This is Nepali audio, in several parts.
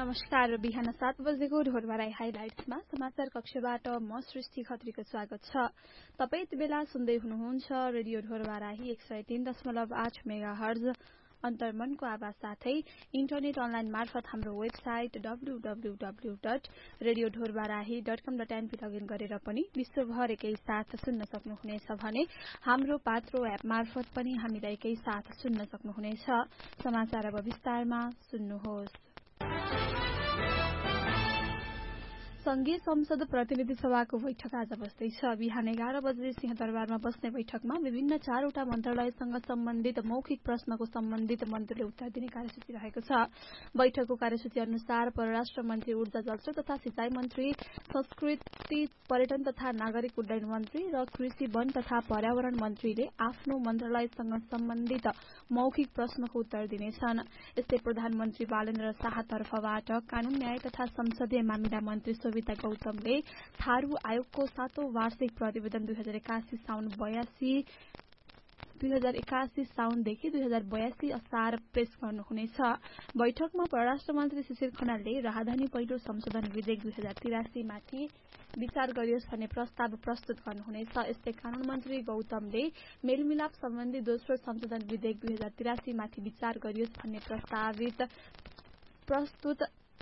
नमस्कार। बिहान 7 बजेको ढोरबाराई हाइलाइट्समा समाचार कक्षबाट म सृष्टि खत्रीको स्वागत छ। तपाई यति बेला सुन्दै हुनुहुन्छ रेडियो ढोरबाराही 103.8 मेगाहर्ज अन्तर्मनको आवाज साथै इन्टरनेट अनलाइन मार्फत हाम्रो वेबसाइट www.radiodhorbarahi.com.np लगइन गरेर पनि विश्वभर एकै साथ सुन्न सक्नुहुनेछ भने हाम्रो पात्रो एप मार्फत पनि हामीलाई एकै साथ सुन्न सक्नुहुनेछ। समाचार अब विस्तारमा सुन्नुहोस्। संघीय संसद प्रतिनिधि सभाको बैठक आज बस्दैछ। बिहान 11 बजे सिंहदरबारमा बस्ने बैठकमा विभिन्न 4वटा मन्त्रालयसँग सम्बन्धित मौखिक प्रश्नको सम्बन्धित मन्त्रीले उत्तर दिने कार्यसूची रहेको छ। बैठकको कार्यसूची अनुसार परराष्ट्र मन्त्री, ऊर्जा जलस्रोत तथा सिंचाई मन्त्री, संस्कृति पर्यटन तथा नागरिक उड्डयन मन्त्री र कृषि वन तथा पर्यावरण मन्त्रीले आफ्नो मन्त्रालयसँग सम्बन्धित मौखिक प्रश्नको उत्तर दिनेछन्। यस्तै प्रधानमन्त्री बालेन्द्र शाह तर्फबाट कानून न्याय तथा संसदीय मामिला मन्त्री सोभिता गौतमले थारू आयोगको 7औं वार्षिक प्रतिवेदन 2081 साउनदेखि 2082 असार पेश गर्नुहुनेछ। बैठकमा परराष्ट्र मन्त्री सुशील खनालले राहदानी पहिलो संशोधन विधेयक 2083 माथि विचार गरियोस् भन्ने प्रस्ताव प्रस्तुत गर्नुहुनेछ। यस्तै कानून मन्त्री गौतमले मेलमिलाप सम्बन्धी दोस्रो संशोधन विधेयक 2083 माथि विचार गरियोस् भन्ने प्रस्तुत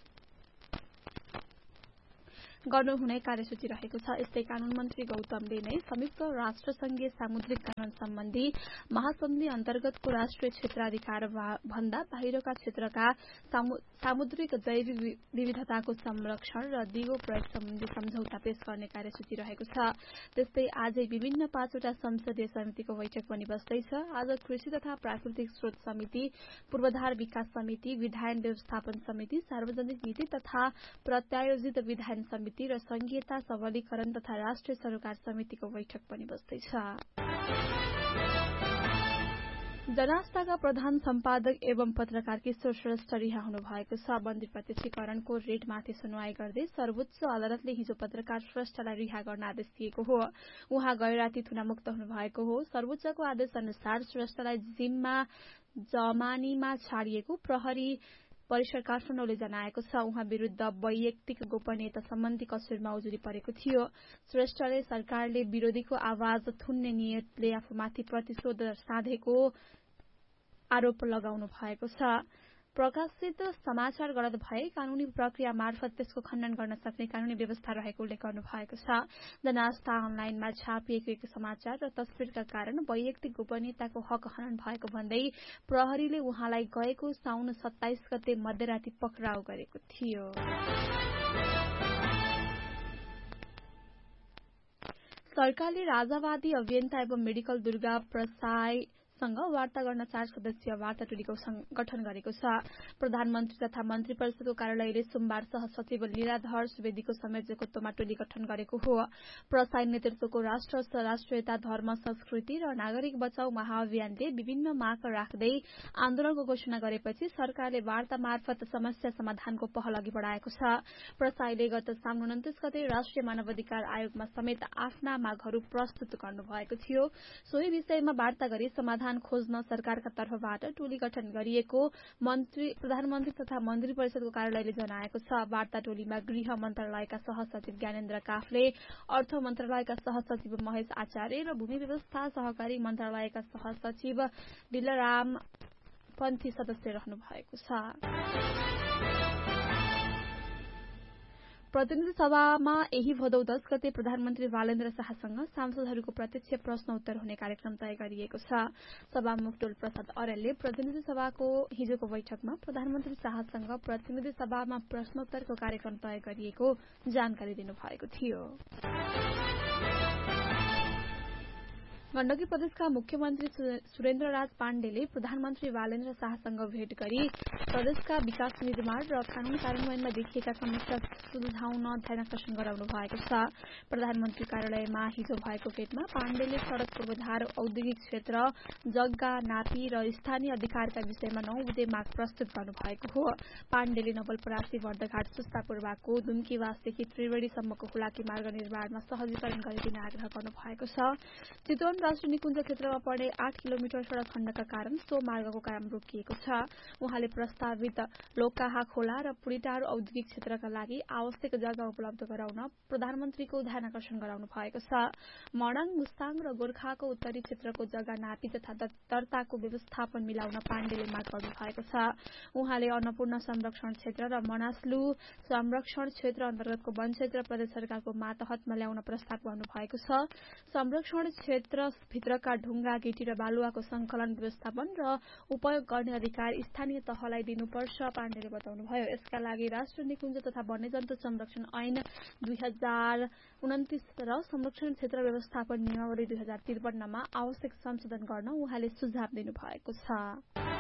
गर्नुहुने कार्यसूची रहेको छ। यस्तै कानून मन्त्री गौतमले नै संयुक्त राष्ट्र संघीय सामुद्रिक कानून सम्बन्धी महासन्धि अन्तर्गतको राष्ट्रिय क्षेत्राधिकार भन्दा बाहिरका क्षेत्रका सामुद्रिक जैव विविधताको संरक्षण र दिगो प्रयोग सम्बन्धी सम्झौता पेश गर्ने कार्यसूची रहेको छ। त्यस्तै आजै विभिन्न 5वटा संसदीय समितिको बैठक पनि बस्दैछ। आज कृषि तथा प्राकृतिक स्रोत समिति, पूर्वाधार विकास समिति, विधायन व्यवस्थापन समिति, सार्वजनिक नीति तथा प्रत्यायोजित विधायन समिति र संघीयता सबलीकरण तथा राष्ट्रिय सरोकार समितिको बैठक पनि बस्दैछ। जनआस्थाका प्रधान सम्पादक एवं पत्रकार किशोर श्रेष्ठ रिहा हुनु भएको छ। बन्दी प्रत्यक्षीकरणको रेटमाथि सुनवाई गर्दै सर्वोच्च अदालतले हिजो पत्रकार श्रेष्ठलाई रिहा गर्न आदेश दिएको हो। उहाँ गए राति थुनामुक्त हुनु भएको हो। सर्वोच्चको आदेश अनुसार श्रेष्ठलाई जमानीमा छाडिएको प्रहरी परिसर काठमाडौँले जनाएको छ। उहाँ विरूद्ध वैयक्तिक गोपनीयता सम्बन्धी कसुरमा उजुरी परेको थियो। श्रेष्ठले सरकारले विरोधीको आवाज थुन्ने नियतले आफूमाथि प्रतिशोध साधेको आरोप लगाउनु भएको छ। प्रकाशित समाचार गलत भए कानूनी प्रक्रिया मार्फत त्यसको खण्डन गर्न सक्ने कानूनी व्यवस्था रहेको उल्लेख गर्नु भएको छ। जनआस्था अनलाइनमा छापिएको एक समाचार र तस्विरका कारण वैयक्तिक गोपनीयताको हक हनन भएको भन्दै प्रहरीले उहाँलाई गएको साउन 27 गते मध्यराति पक्राउ गरेको थियो। सरकारले राजावादी अभियन्ता एवं मेडिकल दुर्गा प्रसाईसँग वार्ता गर्न 4 सदस्यीय वार्ता टोलीको गठन गरेको छ। प्रधानमन्त्री तथा मन्त्री परिषदको कार्यालयले सोमबार सहसचिव लीलाधर सुवेदीको संयोजकत्वमा टोली गठन गरेको हो। प्रसाई नेतृत्वको राष्ट्र राष्ट्रियता, धर्म, संस्कृति र नागरिक बचाउ महाअभियानले विभिन्न माग राख्दै आन्दोलनको घोषणा गरेपछि सरकारले वार्ता मार्फत समस्या समाधानको पहल अघि बढ़ाएको छ। प्रसाईले गत साउन 29 गते राष्ट्रिय मानवाधिकार आयोगमा समेत आफ्ना मागहरू प्रस्तुत गर्नुभएको थियो। सोही विषयमा वार्ता गरी समाधान खोज्न सरकारका तर्फबाट टोली गठन गरिएको प्रधानमन्त्री तथा मन्त्री परिषदको कार्यालयले जनाएको छ। वार्ता टोलीमा गृह मन्त्रालयका सहसचिव ज्ञानेन्द्र काफले, अर्थ मन्त्रालयका सहसचिव महेश आचार्य र भूमि व्यवस्था सहकारी मन्त्रालयका सहसचिव दिलराम पन्थी सदस्य रहनु भएको छ। प्रतिनिधि सभामा यही भदौ 10 गते प्रधानमन्त्री बालेन्द्र शाहसँग सांसदहरूको प्रत्यक्ष प्रश्न उत्तर हुने कार्यक्रम तय गरिएको छ। सभामुख टोल प्रसाद अर्यालले प्रतिनिधि सभाको हिजोको बैठकमा प्रधानमन्त्री शाहसँग प्रतिनिधि सभामा प्रश्नोत्तरको कार्यक्रम तय गरिएको जानकारी दिनुभएको थियो। गण्डकी प्रदेशका मुख्यमन्त्री सुरेन्द्रराज पाण्डेले प्रधानमन्त्री बालेन्द्र शाहसँग भेट गरी प्रदेशका विकास निर्माण र कानून कार्यान्वयनमा देखिएका समस्या सुल्झाउन ध्यानाकर्षण गराउनु भएको छ। प्रधानमन्त्री कार्यालयमा हिजो भएको भेटमा पाण्डेले सड़क पूर्वाधार, औद्योगिक क्षेत्र, जग्गा नापी र स्थानीय अधिकारका विषयमा 9 बुँदे माग प्रस्तुत गर्नुभएको हो। पाण्डेले नवलपरासी, बर्दघाट, सुस्तापुरबाको, दुम्कीवासदेखि त्रिवेणीसम्मको हुलाकी मार्ग निर्माणमा सहजीकरण गरिदिन आग्रह गर्नुभएको छ। चितवन र राष्ट्रिय निकुञ्ज क्षेत्रमा पर्ने 8 किलोमिटर सड़क खण्डका कारण सो मार्गको काम रोकिएको छ। उहाँले प्रस्तावित लोकाहा खोला र पुरीटार औद्योगिक क्षेत्रका लागि आवश्यक जग्गा उपलब्ध गराउन प्रधानमन्त्रीको ध्यान आकर्षण गराउनु भएको छ। मर्नाङ, मुस्ताङ र गोर्खाको उत्तरी क्षेत्रको जग्गा नापी तथा दर्ताको व्यवस्थापन मिलाउन पाण्डेले माग गर्नु भएको छ। उहाँले अन्नपूर्ण संरक्षण क्षेत्र र मनासलु संरक्षण क्षेत्र अन्तर्गतको वन क्षेत्र प्रदेश सरकारको मातहतमा ल्याउन प्रस्ताव गर्नु भएको छ। संरक्षण क्षेत्र भित्रका ढुङ्गा, गिटी र बालुवाको संकलन, व्यवस्थापन र उपयोग गर्ने अधिकार स्थानीय तहलाई दिनुपर्छ पाण्डेले बताउनुभयो। यसका लागि राष्ट्रिय निकुञ्ज तथा वन्यजन्तु संरक्षण ऐन 2029 र संरक्षण क्षेत्र व्यवस्थापन नियमावली 2053 मा आवश्यक संशोधन गर्न उहाँले सुझाव दिनुभएको छ।